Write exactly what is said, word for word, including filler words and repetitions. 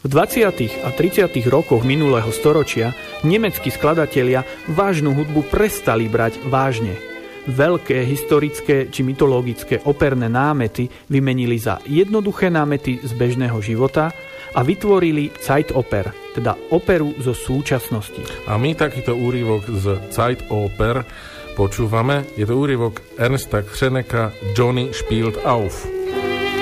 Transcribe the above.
V dvadsiatych a tridsiatych rokoch minulého storočia nemeckí skladatelia vážnu hudbu prestali brať vážne. Veľké historické či mytologické operné námety vymenili za jednoduché námety z bežného života a vytvorili Zeitoper, teda operu zo súčasnosti. A my takýto úryvok z Zeitoper počúvame. Je to úryvok Ernsta Křeneka Johnny spielt auf.